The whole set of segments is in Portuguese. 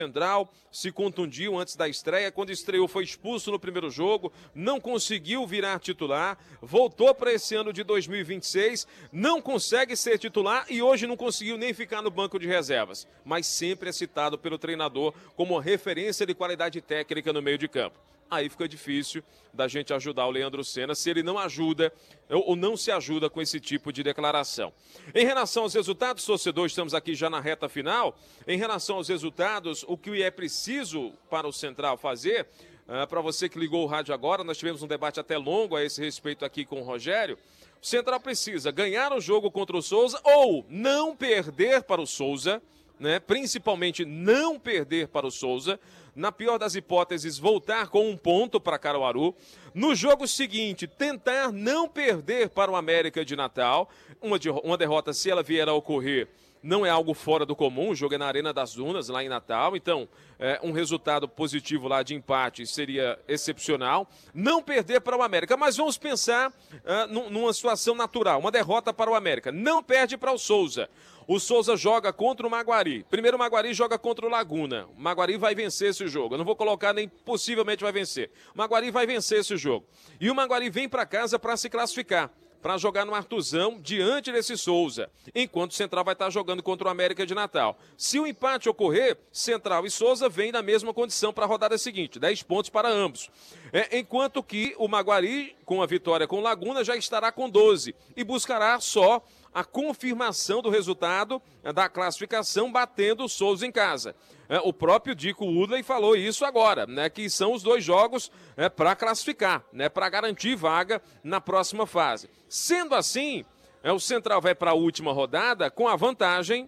Central se contundiu antes da estreia, quando estreou foi expulso no primeiro jogo, não conseguiu virar titular, voltou para esse ano de 2026, não consegue ser titular e hoje não conseguiu nem ficar no banco de reservas, mas sempre é citado pelo treinador como referência de qualidade técnica no meio de campo. Aí fica difícil da gente ajudar o Leandro Senna se ele não ajuda ou não se ajuda com esse tipo de declaração. Em relação aos resultados, torcedor, estamos aqui já na reta final. Em relação aos resultados, o que é preciso para o Central fazer, para você que ligou o rádio agora, nós tivemos um debate até longo a esse respeito aqui com o Rogério. O Central precisa ganhar o jogo contra o Souza ou não perder para o Souza, né? Principalmente não perder para o Souza. Na pior das hipóteses, voltar com um ponto para Caruaru. No jogo seguinte, tentar não perder para o América de Natal. Uma derrota, se ela vier a ocorrer, não é algo fora do comum. O jogo é na Arena das Dunas, lá em Natal. Então, um resultado positivo lá de empate seria excepcional. Não perder para o América. Mas vamos pensar numa situação natural. Uma derrota para o América. Não perde para o Souza. O Souza joga contra o Maguari. Primeiro o Maguari joga contra o Laguna. O Maguari vai vencer esse jogo. Eu não vou colocar nem possivelmente vai vencer. O Maguari vai vencer esse jogo. E o Maguari vem para casa para se classificar, para jogar no Artuzão diante desse Souza, enquanto o Central vai estar jogando contra o América de Natal. Se o empate ocorrer, Central e Souza vêm na mesma condição para a rodada seguinte, 10 pontos para ambos. Enquanto que o Maguari, com a vitória com o Laguna, já estará com 12 e buscará só a confirmação do resultado da classificação batendo o Souza em casa. O próprio Dico Woodley falou isso agora, né, que são os dois jogos para classificar, né, para garantir vaga na próxima fase. Sendo assim, o Central vai para a última rodada com a vantagem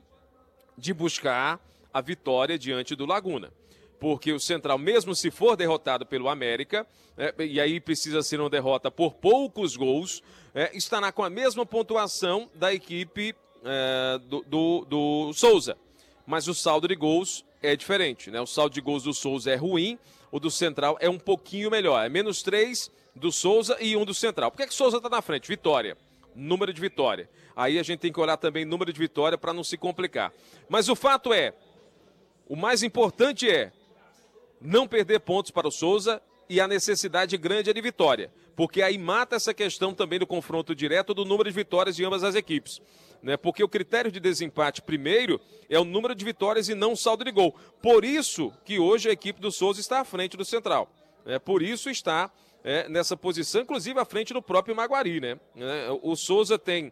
de buscar a vitória diante do Laguna. Porque o Central, mesmo se for derrotado pelo América, e aí precisa ser uma derrota por poucos gols, estará com a mesma pontuação da equipe do Souza. Mas o saldo de gols é diferente, né? O saldo de gols do Souza é ruim, o do Central é um pouquinho melhor. É -3 do Souza e 1 do Central. Por que o Souza está na frente? Vitória. Número de vitória. Aí a gente tem que olhar também número de vitória para não se complicar. Mas o fato o mais importante é não perder pontos para o Souza e a necessidade grande é de vitória. Porque aí mata essa questão também do confronto direto do número de vitórias de ambas as equipes. Né? Porque o critério de desempate primeiro é o número de vitórias e não o saldo de gol. Por isso que hoje a equipe do Souza está à frente do Central. Por isso está nessa posição, inclusive à frente do próprio Maguari. Né? O Souza tem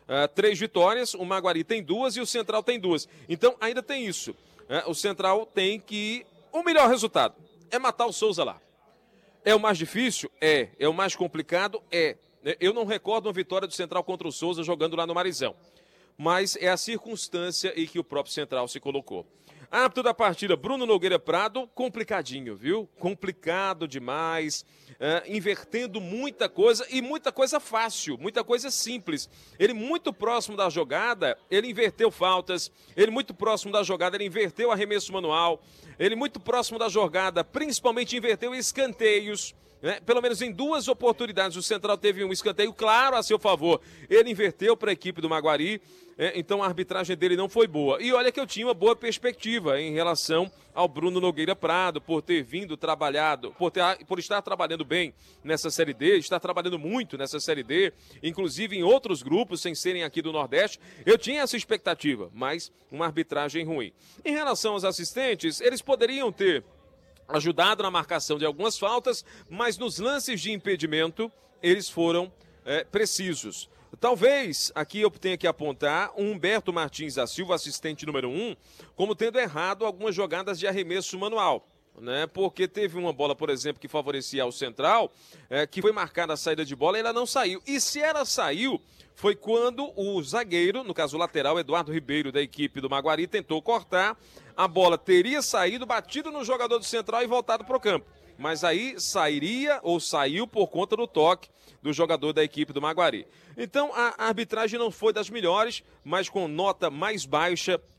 3 vitórias, o Maguari tem 2 e o Central tem 2. Então ainda tem isso. O Central tem que... O melhor resultado é matar o Souza lá. É o mais difícil? É o mais complicado? Eu não recordo uma vitória do Central contra o Souza jogando lá no Marizão. Mas é a circunstância em que o próprio Central se colocou. Árbitro da partida, Bruno Nogueira Prado, complicadinho, viu? Complicado demais, invertendo muita coisa e muita coisa fácil, muita coisa simples. Ele muito próximo da jogada, ele inverteu faltas, ele muito próximo da jogada, ele inverteu arremesso manual, ele muito próximo da jogada, principalmente inverteu escanteios. Pelo menos em 2 oportunidades o Central teve um escanteio claro a seu favor. Ele inverteu para a equipe do Maguari, então a arbitragem dele não foi boa. E olha que eu tinha uma boa perspectiva em relação ao Bruno Nogueira Prado, por ter vindo trabalhado, por estar trabalhando bem nessa Série D, estar trabalhando muito nessa Série D, inclusive em outros grupos, sem serem aqui do Nordeste. Eu tinha essa expectativa, mas uma arbitragem ruim. Em relação aos assistentes, eles poderiam ter ajudado na marcação de algumas faltas, mas nos lances de impedimento eles foram precisos. Talvez aqui eu tenha que apontar o Humberto Martins da Silva, assistente número 1, como tendo errado algumas jogadas de arremesso manual. Né? Porque teve uma bola, por exemplo, que favorecia ao Central, que foi marcada a saída de bola e ela não saiu. E se ela saiu, foi quando o zagueiro, no caso o lateral, Eduardo Ribeiro, da equipe do Maguari, tentou cortar. A bola teria saído, batido no jogador do Central e voltado para o campo. Mas aí sairia ou saiu por conta do toque do jogador da equipe do Maguari. Então a arbitragem não foi das melhores, mas com nota mais baixa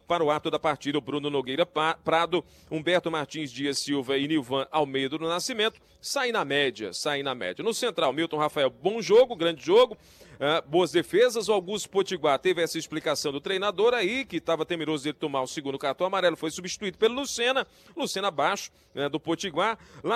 para o ato da partida. O Bruno Nogueira Prado, Humberto Martins Dias Silva e Nilvan Almeida do Nascimento saem na média. No central, Milton Rafael, bom jogo, grande jogo. Boas defesas. O Augusto Potiguar teve essa explicação do treinador aí, que estava temeroso de tomar o segundo cartão amarelo, foi substituído pelo Lucena abaixo, do Potiguar.